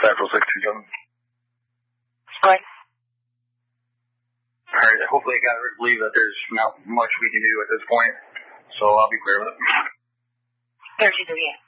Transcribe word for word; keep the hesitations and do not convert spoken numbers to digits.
Central six two seven. Good. Alright, hopefully I got to believe that there's not much we can do at this point, so I'll be clear with it. thirty-three.